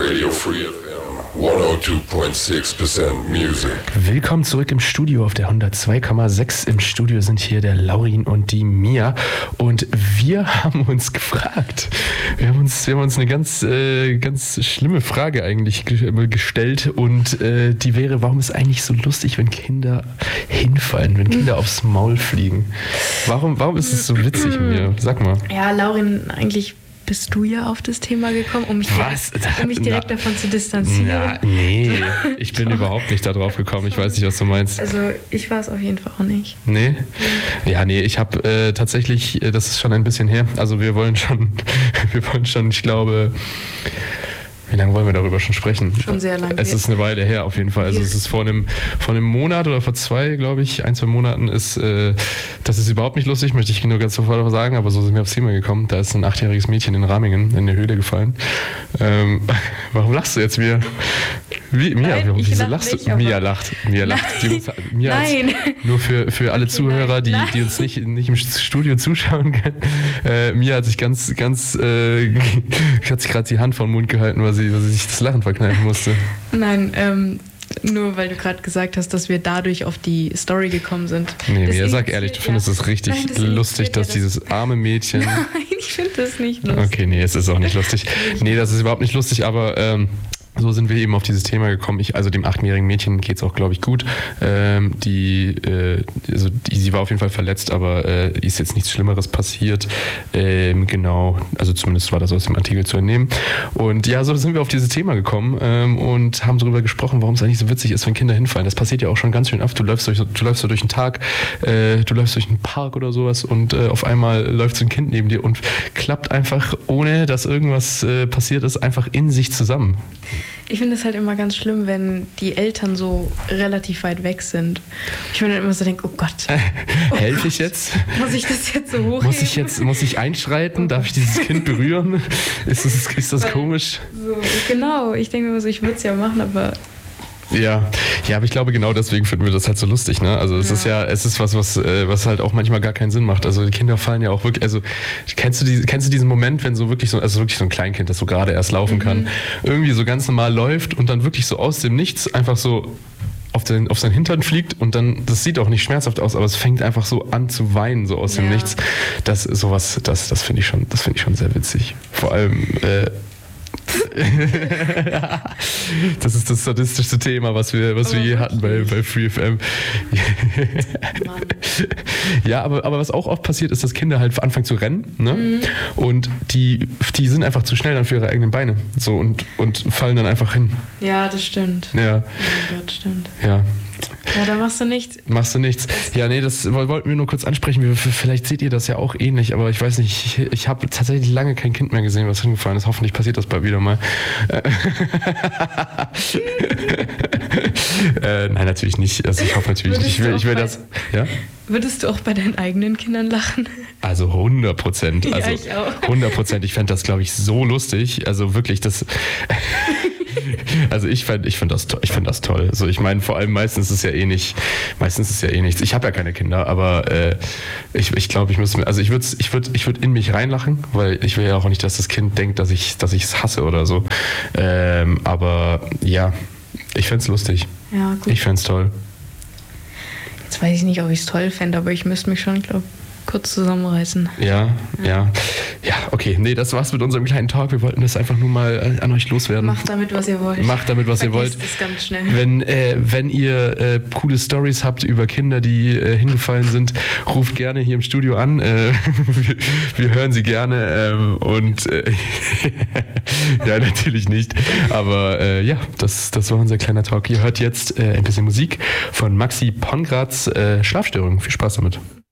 Radio Free FM 102.6% Music. Willkommen zurück im Studio auf der 102,6. Im Studio sind hier der Laurin und die Mia. Und wir haben uns gefragt, wir haben uns eine ganz schlimme Frage eigentlich gestellt. Und die wäre, warum ist eigentlich so lustig, wenn Kinder hinfallen, wenn Kinder aufs Maul fliegen? Warum ist es so witzig, Mia? Sag mal. Ja, Laurin, eigentlich bist du ja auf das Thema gekommen, um mich direkt davon zu distanzieren. Nee, ich bin überhaupt nicht da drauf gekommen. Ich weiß nicht, was du meinst. Also ich war es auf jeden Fall auch nicht. Nee? Ja, nee, ich habe tatsächlich, das ist schon ein bisschen her, also wir wollen schon, ich glaube, wie lange wollen wir darüber schon sprechen? Schon sehr lange. Es ist eine Weile her auf jeden Fall. Also es ist vor einem Monat oder vor 2, glaube ich, 1-2 Monaten ist, das ist überhaupt nicht lustig, möchte ich nur ganz sofort sagen, aber so sind wir aufs Thema gekommen. Da ist ein 8-jähriges Mädchen in Ramingen in eine Höhle gefallen. Warum lachst du jetzt, Mia? Wieso lachst du? Mia lacht. Nein. Nur für alle Zuhörer, die uns nicht im Studio zuschauen können. Mia hat sich hat sich gerade die Hand vor den Mund gehalten, weil sie sich das Lachen verkneifen musste. Nein, nur weil du gerade gesagt hast, dass wir dadurch auf die Story gekommen sind. Nee, Mia, sag ehrlich, du findest es richtig lustig, dass dieses arme Mädchen... Nein, ich finde das nicht lustig. Okay, nee, es ist auch nicht lustig. Nee, das ist überhaupt nicht lustig, aber... so sind wir eben auf dieses Thema gekommen. Also dem 8-jährigen Mädchen geht es auch, glaube ich, gut. Sie war auf jeden Fall verletzt, aber ist jetzt nichts Schlimmeres passiert. Genau, also zumindest war das aus dem Artikel zu entnehmen. Und ja, so sind wir auf dieses Thema gekommen und haben darüber gesprochen, warum es eigentlich so witzig ist, wenn Kinder hinfallen. Das passiert ja auch schon ganz schön oft. Du läufst so durch den Tag, du läufst durch einen Park oder sowas und auf einmal läuft so ein Kind neben dir und klappt einfach, ohne dass irgendwas passiert ist, einfach in sich zusammen. Ich finde es halt immer ganz schlimm, wenn die Eltern so relativ weit weg sind. Ich mir dann immer so denke, oh Gott. Helfe ich jetzt? Muss ich das jetzt so hochheben? Muss ich einschreiten? Darf ich dieses Kind berühren? Ist das komisch? So, genau, ich denke immer so, ich würde es ja machen, aber... Ja, aber ich glaube, genau deswegen finden wir das halt so lustig, ne? Also es ist was halt auch manchmal gar keinen Sinn macht. Also die Kinder fallen ja auch wirklich, also kennst du diesen Moment, wenn so wirklich so ein Kleinkind, das so gerade erst laufen kann, irgendwie so ganz normal läuft und dann wirklich so aus dem Nichts einfach so auf seinen Hintern fliegt und dann, das sieht auch nicht schmerzhaft aus, aber es fängt einfach so an zu weinen, so aus dem Nichts. Das finde ich schon sehr witzig. Vor allem, das ist das sadistischste Thema, was wir je hatten bei FreeFM. Ja, aber was auch oft passiert, ist, dass Kinder halt anfangen zu rennen, ne? Und die sind einfach zu schnell dann für ihre eigenen Beine so und fallen dann einfach hin. Ja, das stimmt. Ja. Oh Gott, stimmt. Ja. Ja, da machst du nichts. Ja, nee, das wollten wir nur kurz ansprechen. Vielleicht seht ihr das ja auch ähnlich, aber ich weiß nicht, ich habe tatsächlich lange kein Kind mehr gesehen, was hingefallen ist. Hoffentlich passiert das bald wieder mal. Nein, natürlich nicht. Also ich hoffe natürlich nicht. Ich will das. Ja? Würdest du auch bei deinen eigenen Kindern lachen? Also 100%. Ja, ich auch. 100%. Ich fände das, glaube ich, so lustig. Also wirklich, das... Also ich find das toll. Also ich meine, vor allem meistens ist es ja eh nichts. Ich habe ja keine Kinder, aber ich glaube, ich würde in mich reinlachen, weil ich will ja auch nicht, dass das Kind denkt, dass ich es hasse oder so. Aber ja, ich fände es lustig. Ja, gut. Ich fände es toll. Jetzt weiß ich nicht, ob ich es toll fände, aber ich müsste mich schon, glaube ich, kurz zusammenreißen. Ja, okay. Nee, das war's mit unserem kleinen Talk. Wir wollten das einfach nur mal an euch loswerden. Macht damit, was ihr wollt. Vergesst es ganz schnell. Wenn ihr coole Storys habt über Kinder, die hingefallen sind, ruft gerne hier im Studio an. Wir hören sie gerne. Ja, natürlich nicht. Aber das war unser kleiner Talk. Ihr hört jetzt ein bisschen Musik von Maxi Pongratz, Schlafstörung. Viel Spaß damit.